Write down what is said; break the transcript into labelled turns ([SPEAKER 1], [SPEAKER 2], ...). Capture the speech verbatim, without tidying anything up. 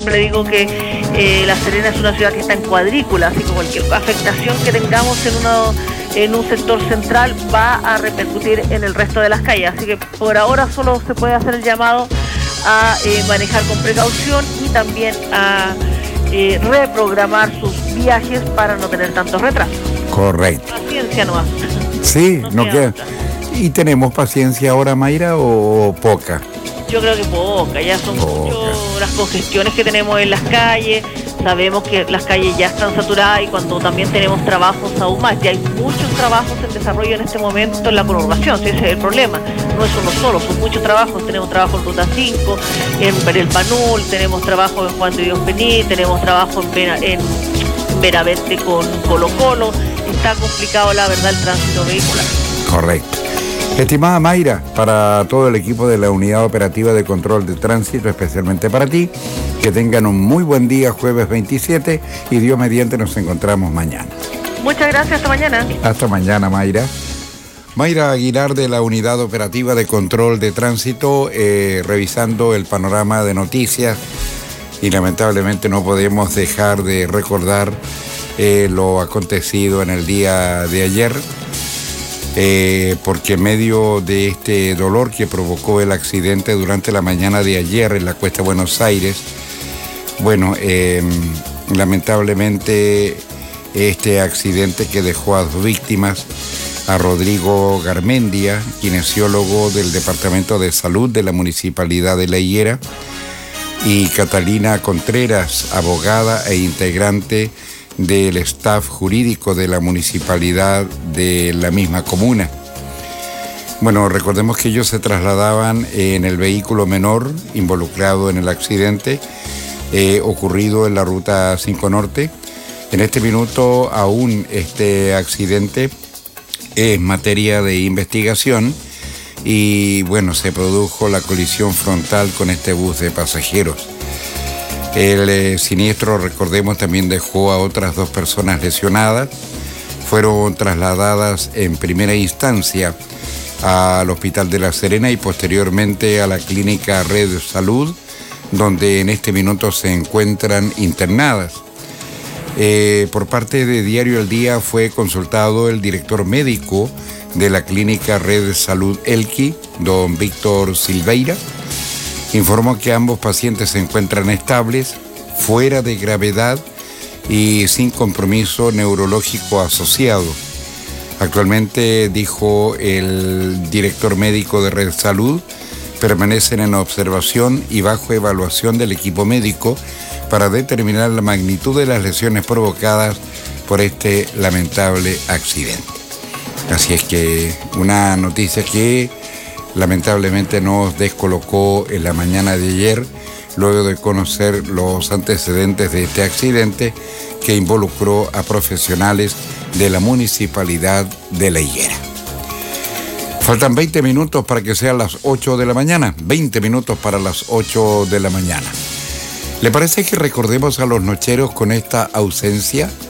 [SPEAKER 1] siempre le digo que eh, La Serena es una ciudad que está en cuadrícula, así que cualquier afectación que tengamos en, uno, en un sector central va a repercutir en el resto de las calles. Así que por ahora solo se puede hacer el llamado a eh, manejar con precaución y también a eh, reprogramar sus viajes para no tener tantos retrasos.
[SPEAKER 2] Correcto.
[SPEAKER 1] Paciencia nomás.
[SPEAKER 2] Sí,
[SPEAKER 1] no,
[SPEAKER 2] no queda.
[SPEAKER 1] queda
[SPEAKER 2] ¿Y tenemos paciencia ahora, Mayra, o poca?
[SPEAKER 1] Yo creo que poca, ya son
[SPEAKER 2] Poca.
[SPEAKER 1] mucho las congestiones que tenemos en las calles, sabemos que las calles ya están saturadas y cuando también tenemos trabajos aún más, ya hay muchos trabajos en desarrollo en este momento en la conurbación, si ese es el problema, no es uno solo, son muchos trabajos, tenemos trabajo en Ruta cinco, en Perel Panul, tenemos trabajo en Juan de Dios Pení, tenemos trabajo en, Vera, en Veravente con Colo Colo, está complicado la verdad el tránsito vehicular.
[SPEAKER 2] Correcto. Estimada Mayra, para todo el equipo de la Unidad Operativa de Control de Tránsito, especialmente para ti, que tengan un muy buen día jueves veintisiete y Dios mediante nos encontramos mañana.
[SPEAKER 1] Muchas gracias, hasta mañana.
[SPEAKER 2] Hasta mañana, Mayra. Mayra Aguilar de la Unidad Operativa de Control de Tránsito, eh, revisando el panorama de noticias y lamentablemente no podemos dejar de recordar eh, lo acontecido en el día de ayer. Eh, porque en medio de este dolor que provocó el accidente durante la mañana de ayer en la Cuesta Buenos Aires, bueno, eh, lamentablemente este accidente que dejó a dos víctimas, a Rodrigo Garmendia, kinesiólogo del Departamento de Salud de la Municipalidad de La Higuera, y Catalina Contreras, abogada e integrante del staff jurídico de la municipalidad de la misma comuna. Bueno, recordemos que ellos se trasladaban en el vehículo menor involucrado en el accidente eh, ocurrido en la Ruta cinco Norte. En este minuto aún este accidente es materia de investigación y bueno, se produjo la colisión frontal con este bus de pasajeros. El eh, siniestro, recordemos, también dejó a otras dos personas lesionadas. Fueron trasladadas en primera instancia al Hospital de La Serena y posteriormente a la Clínica Red Salud, donde en este minuto se encuentran internadas. Eh, por parte de Diario El Día fue consultado el director médico de la Clínica Red Salud Elqui, don Víctor Silveira. Informó que ambos pacientes se encuentran estables, fuera de gravedad y sin compromiso neurológico asociado. Actualmente, dijo el director médico de Red Salud, permanecen en observación y bajo evaluación del equipo médico para determinar la magnitud de las lesiones provocadas por este lamentable accidente. Así es que una noticia que lamentablemente nos descolocó en la mañana de ayer, luego de conocer los antecedentes de este accidente que involucró a profesionales de la Municipalidad de La Higuera. Faltan veinte minutos para que sean las ocho de la mañana, veinte minutos para las ocho de la mañana. ¿Le parece que recordemos a los nocheros con esta ausencia?